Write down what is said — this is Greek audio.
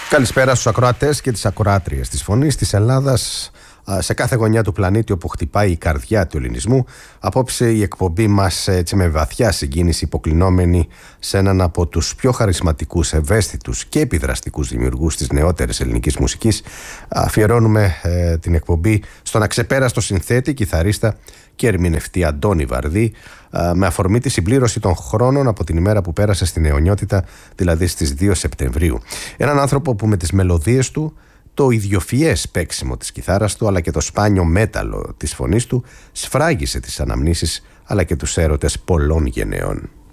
Καλησπέρα στους ακροατές και τις ακροάτριες της Φωνής της Ελλάδας, σε κάθε γωνιά του πλανήτη όπου χτυπάει η καρδιά του ελληνισμού. Απόψε η εκπομπή μας, έτσι με βαθιά συγκίνηση, υποκλεινόμενη σε έναν από τους πιο χαρισματικούς, ευαίσθητους και επιδραστικούς δημιουργούς της νεότερης ελληνικής μουσικής. Αφιερώνουμε την εκπομπή στον αξεπέραστο συνθέτη, κιθαρίστα και ερμηνευτή Αντώνη Βαρδί, με αφορμή τη συμπλήρωση των χρόνων από την ημέρα που πέρασε στην αιωνιότητα, δηλαδή στις 2 Σεπτεμβρίου. Έναν άνθρωπο που με τις μελωδίες του, το ιδιοφυές παίξιμο της κιθάρας του, αλλά και το σπάνιο μέταλλο της φωνής του, σφράγισε τις αναμνήσεις αλλά και τους έρωτες πολλών γενεών.